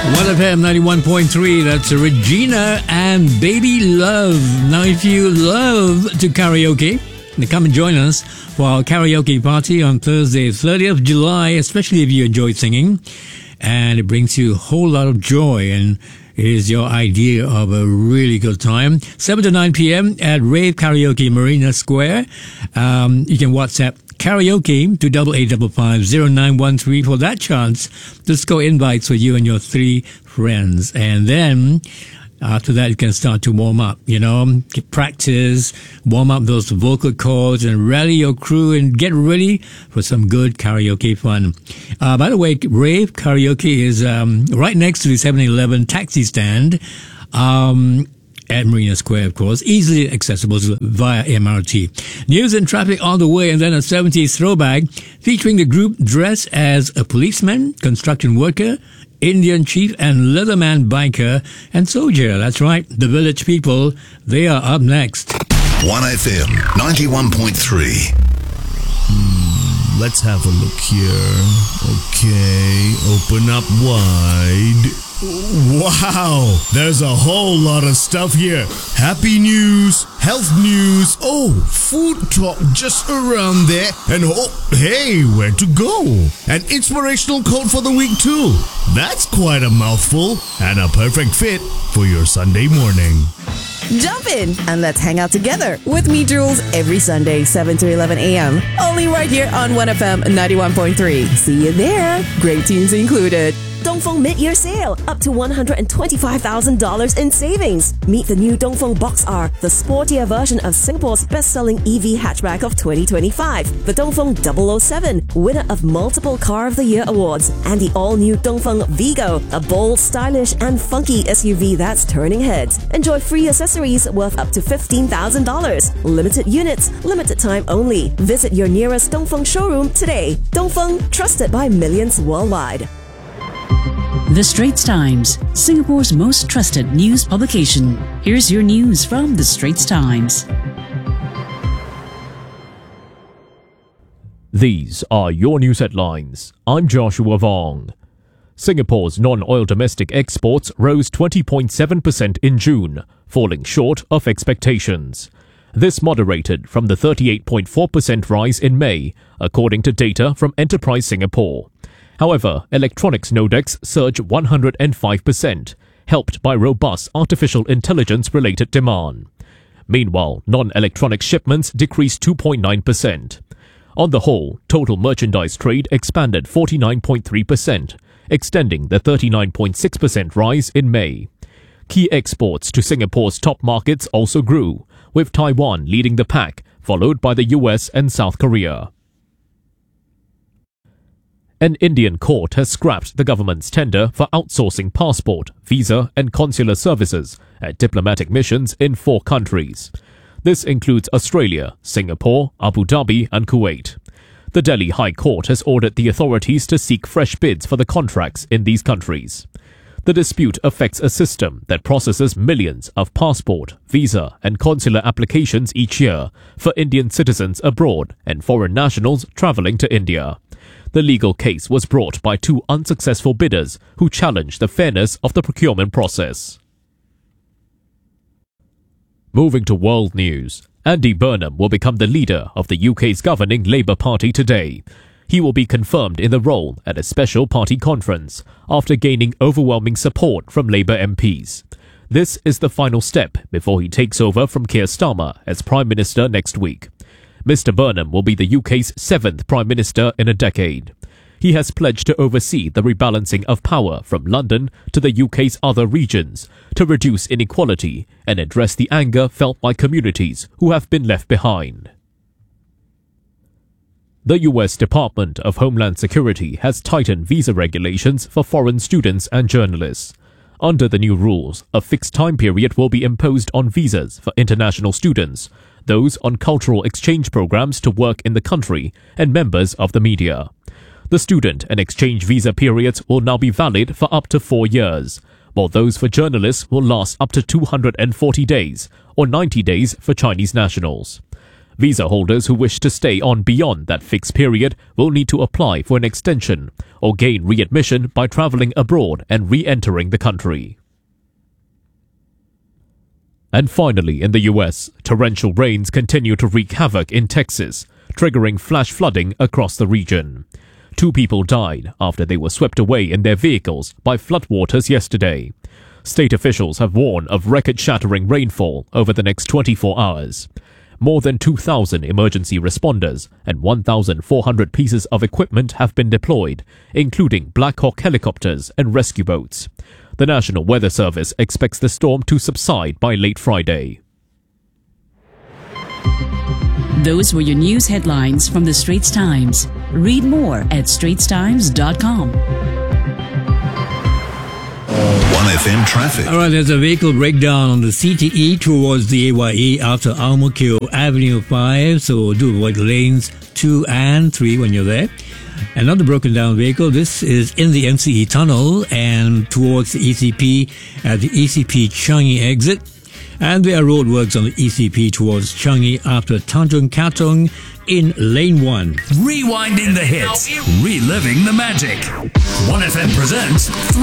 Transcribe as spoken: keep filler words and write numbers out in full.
one F M ninety-one point three, that's Regina and Baby Love. Now, if you love to karaoke, then come and join us for our karaoke party on Thursday, thirtieth of July, especially if you enjoy singing. And it brings you a whole lot of joy, and it is your idea of a really good time. seven to nine p.m. at Rave Karaoke Marina Square. Um, you can WhatsApp karaoke to eight eight five five zero nine one three for that chance. Just go invites for you and your three friends. And then after that, you can start to warm up, you know, practice, warm up those vocal cords and rally your crew and get ready for some good karaoke fun. Uh, by the way, Rave Karaoke is um, right next to the seven eleven taxi stand. Um... At Marina Square, of course, easily accessible via M R T. News and traffic on the way, and then a seventies throwback featuring the group dressed as a policeman, construction worker, Indian chief, and Leatherman biker and soldier. That's right, the Village People. They are up next. one F M ninety-one point three. Hmm, let's have a look here. Okay, open up wide. Wow, there's a whole lot of stuff here. Happy news, health news, oh, food talk just around there, and oh, hey, where to go? An inspirational quote for the week too. That's quite a mouthful, and a perfect fit for your Sunday morning. Jump in and let's hang out together with me, Jules, every Sunday, seven to eleven a.m. Only right here on one F M ninety-one point three. See you there. Great tunes included. Dongfeng mid-year sale, up to one hundred twenty-five thousand dollars in savings. Meet the new Dongfeng Box R, the sportier version of Singapore's best-selling E V hatchback of twenty twenty-five. The Dongfeng double oh seven, winner of multiple Car of the Year awards. And the all-new Dongfeng Vigo, a bold, stylish, and funky S U V that's turning heads. Enjoy free accessories worth up to fifteen thousand dollars. Limited units, limited time only. Visit your nearest Dongfeng showroom today. Dongfeng, trusted by millions worldwide. The Straits Times, Singapore's most trusted news publication. Here's your news from The Straits Times. These are your news headlines. I'm Joshua Vong. Singapore's non-oil domestic exports rose twenty point seven percent in June, falling short of expectations. This moderated from the thirty-eight point four percent rise in May, according to data from Enterprise Singapore. However, electronics Nodex surged one hundred five percent, helped by robust artificial intelligence-related demand. Meanwhile, non-electronic shipments decreased two point nine percent. On the whole, total merchandise trade expanded forty-nine point three percent, extending the thirty-nine point six percent rise in May. Key exports to Singapore's top markets also grew, with Taiwan leading the pack, followed by the U S and South Korea. An Indian court has scrapped the government's tender for outsourcing passport, visa and consular services at diplomatic missions in four countries. This includes Australia, Singapore, Abu Dhabi and Kuwait. The Delhi High Court has ordered the authorities to seek fresh bids for the contracts in these countries. The dispute affects a system that processes millions of passport, visa and consular applications each year for Indian citizens abroad and foreign nationals travelling to India. The legal case was brought by two unsuccessful bidders who challenged the fairness of the procurement process. Moving to world news, Andy Burnham will become the leader of the U K's governing Labour Party today. He will be confirmed in the role at a special party conference after gaining overwhelming support from Labour M Ps. This is the final step before he takes over from Keir Starmer as Prime Minister next week. Mister Burnham will be the U K's seventh Prime Minister in a decade. He has pledged to oversee the rebalancing of power from London to the U K's other regions to reduce inequality and address the anger felt by communities who have been left behind. The U S Department of Homeland Security has tightened visa regulations for foreign students and journalists. Under the new rules, a fixed time period will be imposed on visas for international students, those on cultural exchange programs to work in the country, and members of the media. The student and exchange visa periods will now be valid for up to four years, while those for journalists will last up to two hundred forty days, or ninety days for Chinese nationals. Visa holders who wish to stay on beyond that fixed period will need to apply for an extension or gain readmission by travelling abroad and re-entering the country. And finally, in the U S, torrential rains continue to wreak havoc in Texas, triggering flash flooding across the region. Two people died after they were swept away in their vehicles by floodwaters yesterday. State officials have warned of record-shattering rainfall over the next twenty-four hours. More than two thousand emergency responders and one thousand four hundred pieces of equipment have been deployed, including Black Hawk helicopters and rescue boats. The National Weather Service expects the storm to subside by late Friday. Those were your news headlines from the Straits Times. Read more at straits times dot com. one F M traffic. All right, there's a vehicle breakdown on the C T E towards the A Y E after Al Mukil Avenue five, so do avoid lanes two and three when you're there. Another broken down vehicle, this is in the M C E tunnel and towards the E C P at the E C P Changi exit. And there are roadworks on the E C P towards Changi after Tanjung Katong in lane one. Rewinding the hits, reliving the magic. one F M presents